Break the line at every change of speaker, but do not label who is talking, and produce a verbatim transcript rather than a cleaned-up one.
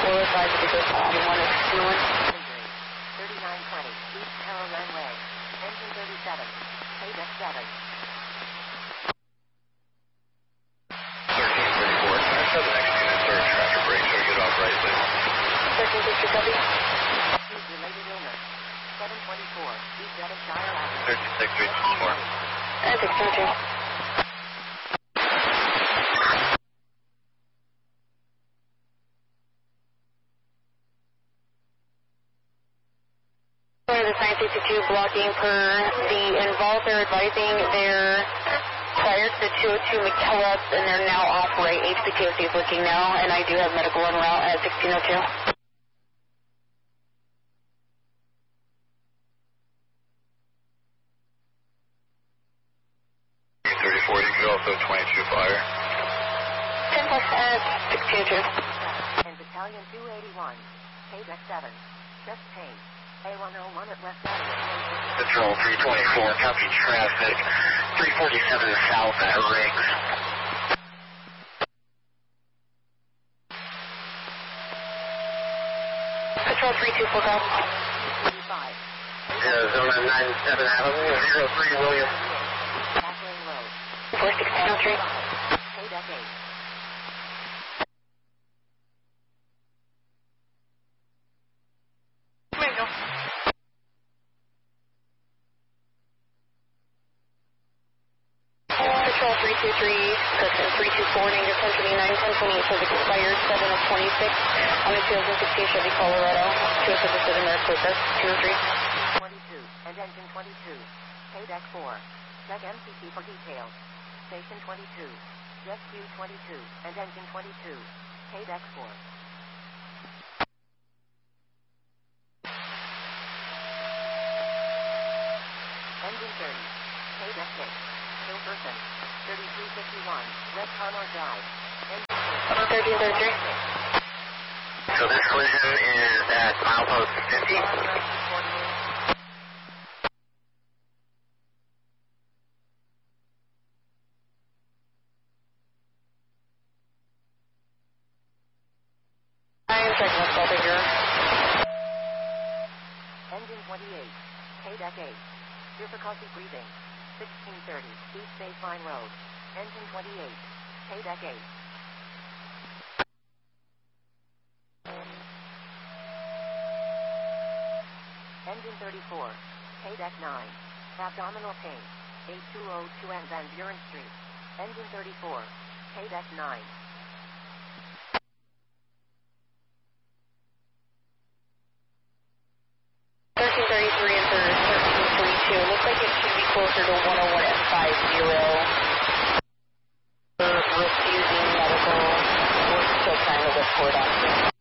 We'll advise if it goes on one is two one.
thirty-nine twenty, East Caroline Way. Engine thirty-seven, Paydeck seven.
thirteen thirty-four, I said the next unit, third tractor brake, so get off right, please.
thirteen fifty, copy.
Use related illness. seven twenty-four, East Devonshire Avenue.
thirteen six three four.
And six two two. The nine sixty-two blocking per the involved, they're advising they're prior to the two oh two McKellips and they're now off right. H P T O C is working now, and I do have medical en route at sixteen oh two.
thirty-four, you could also twenty-two fire.
ten plus at sixteen oh two.
And Battalion two eighty-one, Paydeck seven, just paid. A one oh one at West Avenue.
Patrol three twenty-four, copy traffic, three forty-seven south at Riggs.
Patrol three two four, copy.
thirty-five.
Arizona nine seven Avenue, zero three William.
Back Lane Road.
four sixteen oh three.
Paydeck eight.
Patrol three two three, Custom three two four, Danger ten twenty-nine, ten twenty-eight says expired, seven of twenty-six, on the two thousand sixteen Chevy Colorado, two oh seven seven Red Clipper, two oh three.
twenty-two, and engine twenty-two, Paydeck four, check M C C for details. Station twenty-two, Rescue twenty-two, and engine twenty-two, Paydeck four. Engine thirty, Paydeck six, Hill Person, thirty-three fifty-one, West Conor Drive. Engine
thirteen thirty-three.
So this collision is at milepost fifty.
I'm checking what's called here.
Engine twenty-eight, Paydeck eight, difficulty breathing, sixteen thirty, East Baseline Road. Engine twenty-eight, Paydeck eight. Engine thirty-four, Paydeck nine, abdominal pain, eight two oh two and Van Buren Street. Engine thirty-four, Paydeck nine.
thirteen thirty-three and thirteen forty-two. Looks like it should be closer to one oh one at five zero. We're refusing medical. We're still trying to look for that.